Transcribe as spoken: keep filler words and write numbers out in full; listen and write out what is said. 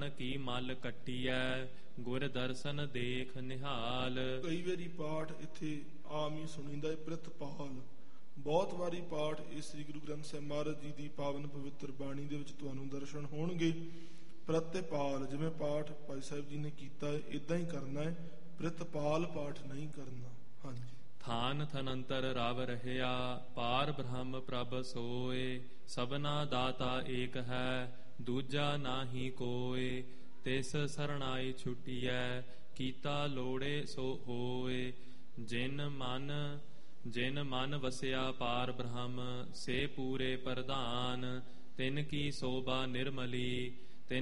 ਕੀ ਮਲ ਕੱਟੀਐ ਗੁਰ ਦਰਸ਼ਨ ਦੇਖ ਨਿਹਾਲ। ਕਈ ਵਾਰੀ ਪਾਠ ਇੱਥੇ ਆਮ ਹੀ ਸੁਣੀਦਾ ਹੈ ਪ੍ਰਿਤਪਾਲ। ਬਹੁਤ ਵਾਰੀ ਪਾਠ ਇਹ ਸ੍ਰੀ ਗੁਰੂ ਗ੍ਰੰਥ ਸਾਹਿਬ ਮਹਾਰਾਜ ਜੀ ਦੀ ਪਾਵਨ ਪਵਿੱਤਰ ਬਾਣੀ ਦੇ ਵਿੱਚ ਤੁਹਾਨੂੰ ਦਰਸ਼ਨ ਹੋਣਗੇ। ਪ੍ਰਤਿਪਾਲ ਜਿਵੇਂ ਪਾਠ ਭਾਈ ਸਾਹਿਬ ਜੀ ਨੇ ਕੀਤਾ ਹੈ ਇਦਾਂ ਹੀ ਕਰਨਾ ਹੈ, ਪ੍ਰਿਤਪਾਲ ਪਾਠ ਨਹੀਂ ਕਰਨਾ। ਹਾਂਜੀ। ਥਾਨ ਥਨੰਤਰ ਰਵ ਰਹਿਆ ਪਾਰ ਬ੍ਰਹਮ ਪ੍ਰਭ ਸੋਏ ਸਭਨਾ ਦਾਤਾ ਏਕ ਹੈ ਦੂਜਾ ਨਾਹੀ ਕੋਏ। ਤਿਸ ਸਰਣਾਈ ਛੁਟੀਐ ਕੀਤਾ ਲੋੜੇ ਸੋ ਹੋਏ ਜਿਨ ਮਨ ਜਿਨ ਮਨ ਵਸਿਆ ਪਾਰ ਬ੍ਰਹਮ ਸੇ ਪੂਰੇ ਪ੍ਰਧਾਨ। ਤਿਨ ਕੀ ਸੋਭਾ ਨਿਰਮਲੀ